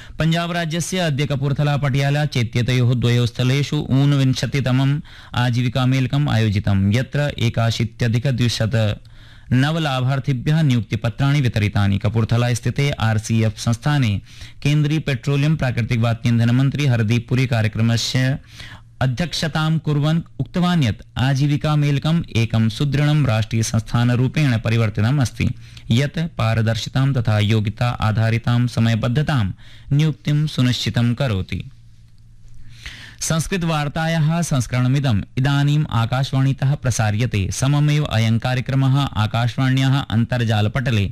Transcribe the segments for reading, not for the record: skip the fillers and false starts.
पंजाब राज्यस्य अद्य कपूरथला पटियाला चेत्यतयोः द्वयोः स्थलेषु ऊनविंशतितमम् आजीविकामेलकम् आयोजितं, यत्र 81,200 नवलाभार्थिभ्यः नियुक्तिपत्राणि वितरितानि। कपूरथला स्थिते आरसीएफ संस्थाने केन्द्रीय पेट्रोलियम प्राकृतिक वात ईंधन मंत्री हरदीप पुरी कार्यक्रमस्य अध्यक्षतां कुर्वन् उक्तवान् यत् आजीविकामेलकम् एकं सुदृढं राष्ट्रिय संस्थानरूपेण परिवर्तितम् अस्ति, यत् पारदर्शितां तथा योग्यता आधारितां समयबद्धतां नियुक्तिं सुनिश्चितं करोति। संस्कृतवार्तायाः संस्करणमिदम् इदानीम् आकाशवाणीतः प्रसार्यते। सममेव अयं कार्यक्रमः आकाशवाण्याः अन्तर्जालपटले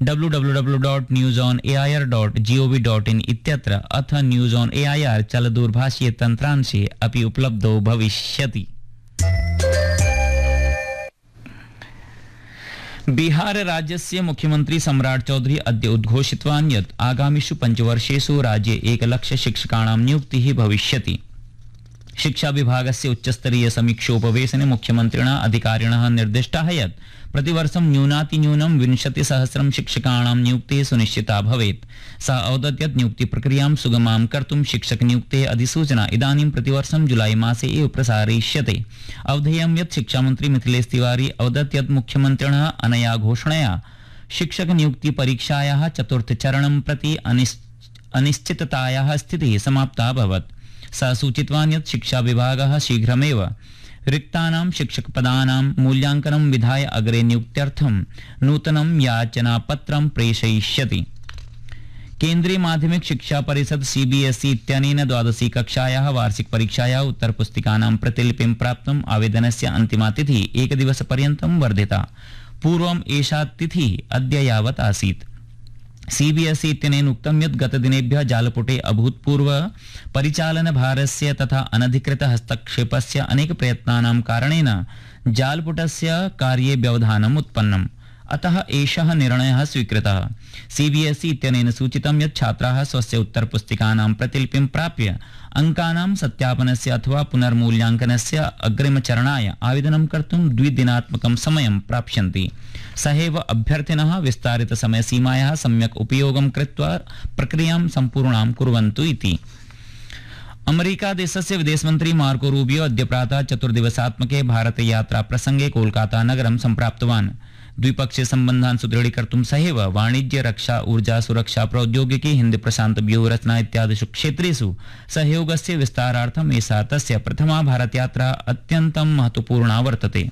www.newsonair.gov.in इत्यत्र अथ न्यूज़ ऑन एआईआर चलदूरभाषीय तन्त्रांशे अपि उपलब्धो भविष्यति। बिहार राज्यस्य मुख्यमंत्री सम्राट चौधरी अद्य उद्घोषितवान् यत् आगामिषु 5 वर्षेषु राज्ये 1 लाख शिक्षकाणां नियुक्तिः भविष्यति। शिक्षा विभागस्य उच्चस्तरीय समीक्षोपवेशने मुख्यमन्त्रिणा अधिकारिणः निर्दिष्टाः यत् प्रतिवर्षं न्यूनातिन्यूनं 20,000 शिक्षकाणां नियुक्तिः सुनिश्चिता भवेत्। सः अवदत् यत् नियुक्तिप्रक्रियां सुगमां कर्तुं शिक्षकनियुक्तेः अधिसूचना इदानीं प्रतिवर्षं जुलाई मासे एव प्रसारयिष्यते। अवधेयं यत् शिक्षामन्त्री मिथिलेश तिवारी अवदत् यत् मुख्यमन्त्रिणः अनया घोषणया शिक्षकनियुक्तिपरीक्षायाः चतुर्थचरणं प्रति अनिश्चिततायाः स्थितिः समाप्ता अभवत्। सः सूचितवान् यत् शिक्षा विभागः शीघ्रमेव रिक्तानां शिक्षकपदानां मूल्यांकनं विधाय अग्रे नियुक्त्यर्थं नूतनं याचनापत्रं प्रेषयिष्यति। केन्द्रीय माध्यमिक शिक्षा परिषद सीबीएसई इत्यनेन 12वी कक्षायाः वार्षिक परीक्षायाः उत्तरपुस्तिकानां प्रतिलिपिं प्राप्तुम् आवेदनस्य अन्तिमा तिथिः एकदिवसपर्यन्तं वर्धिता। पूर्वम् एषा तिथिः अद्य यावत् आसीत्। सीबीएसई इत्यनेन उक्तं यत् गतदिनेभ्यः जालपुटे अभूतपूर्व परिचालनभारस्य तथा अनधिकृत हस्तक्षेपस्य अनेक प्रयत्नानां कारणेन जालपुटस्य कार्ये व्यवधानम् उत्पन्नम्, अतः एषः निर्णयः स्वीकृतः। सीबीएसई इत्यनेन सूचितं यत् छात्राः स्वस्य उत्तरपुस्तिकानां प्रतिलिपिं प्राप्य अंकानां सत्यापनस्य अथवा पुनर्मूल्यांकनस्य अग्रिमचरणाय आवेदनं कर्तुं 2 दिनात्मकं समयं प्राप्स्यन्ति। सहैव अभ्यर्थिनः विस्तारितसमयसीमायाः सम्यक् उपयोगं कृत्वा प्रक्रियां सम्पूर्णां कुर्वन्तु इति। अमेरिका देशस्य विदेशमन्त्री मार्को रूबियो अद्य प्रातः 4 दिवसात्मके भारतयात्रा प्रसंगे कोलकाता नगरं सम्प्राप्तवान्। द्विपक्षीय सम्बन्धान् सुदृढीकर्तुं सहैव वाणिज्य, रक्षा, ऊर्जा, सुरक्षा, प्रौद्योगिकी, हिंद प्रशांत व्यूहरचना इत्यादिषु क्षेत्रेषु सहयोगस्य विस्तारार्थम् एषा तस्य प्रथमा भारतयात्रा अत्यन्तं महत्वपूर्णा वर्तते।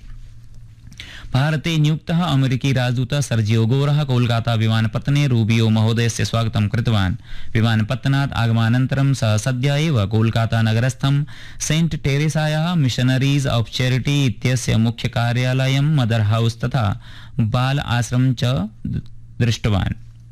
भारते नियुक्तः अमेरिकी राजदूतः सर्जियो गोरः कोलकाता विमानपत्तने रूबियो महोदयस्य स्वागतं कृतवान्। विमानपत्तनात् आगमनानन्तरं सः सद्य एव Kolkata नगरस्थं Saint टेरेसायाः missionaries of charity इत्यस्य मुख्य कार्यालयं, मदर हाउस तथा बाल आश्रमं च दृष्टवान्।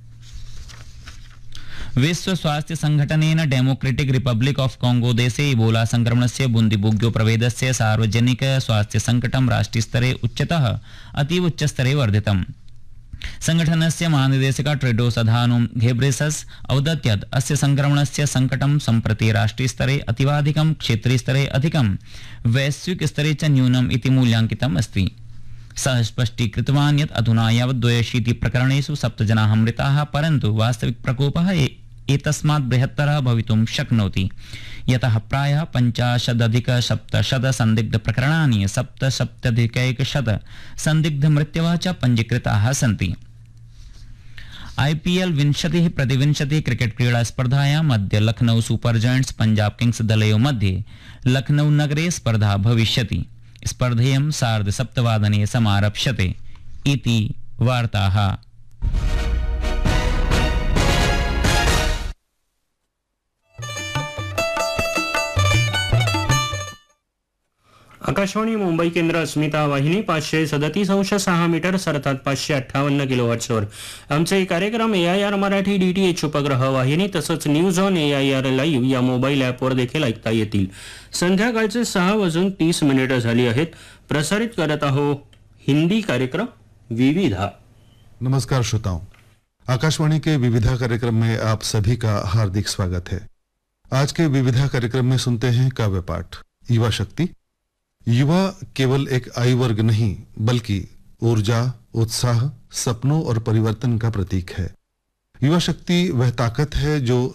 विश्व स्वास्थ्य संघटनेन डेमोक्रेटिक रिपब्लिक ऑफ कांगो देशे इबोला संक्रमणस्य बुंदीबुग्यो प्रभेदस्य सार्वजनिक स्वास्थ्य संकटं राष्ट्रीयस्तरे उच्चतः अतीव उच्चस्तरे वर्धितम्। संघटनस्य महानिदेशकः टेड्रोस अधानोम घेब्रेसस अवदत् यत् अस्य संक्रमणस्य संकटं सम्प्रति राष्ट्रीयस्तरे अतीवाधिकं, क्षेत्रीयस्तरे अधिकं, वैश्विकस्तरे च न्यूनम् इति मूल्याङ्कितम् अस्ति। सः स्पष्टीकृतवान् यत् अधुना यावत् 82 प्रकरणेषु 7 जनाः मृताः, परन्तु वास्तविक प्रकोपः एतस्मात् बृहत्तरः भवितुं शक्नोति, यतः प्रायः 50,700 संदिग्धप्रकरणानि, 77,100 संदिग्धमृत्यवः च पञ्जीकृताः सन्ति। आईपीएल 20 क्रिकेट क्रीडा स्पर्धायाम् अद्य Lucknow super giants Punjab Kings दलयोः मध्ये लखनऊ नगरे स्पर्धा भविष्यति। स्पर्धेयं 7:30 समारप्स्यते इति वार्ताः। आकाशवाणी मुंबई केंद्र अस्मिता वाहिनी 537.6 मीटर अर्थात 558 किलोहर्ट्झवर आमचे कार्यक्रम AIR मराठी DTH उपग्रह वाहिनी तसंच न्यूज ऑन AIR लाईव्ह या मोबाईल ॲपवर देखील ऐकता येतील। संध्याकाळचे 6:30 झाली आहेत। प्रसारित करत आहोत हिंदी कार्यक्रम विविधा। नमस्कार श्रोताओं, आकाशवाणी के विविधा कार्यक्रम में आप सभी का हार्दिक स्वागत है। आज के विविधा कार्यक्रम में सुनते हैं काव्य पाठ युवा शक्ति। युवा केवल एक आयु वर्ग नहीं बल्कि ऊर्जा, उत्साह, सपनों और परिवर्तन का प्रतीक है। युवा शक्ति वह ताकत है जो